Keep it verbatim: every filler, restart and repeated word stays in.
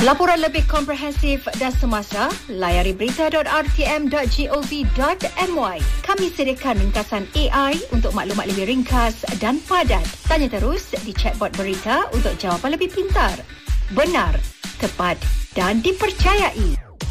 Laporan lebih komprehensif dan semasa, layari berita dot r t m dot gov dot m y. Kami sediakan ringkasan A I untuk maklumat lebih ringkas dan padat. Tanya terus di chatbot berita untuk jawapan lebih pintar, benar, tepat dan dipercayai.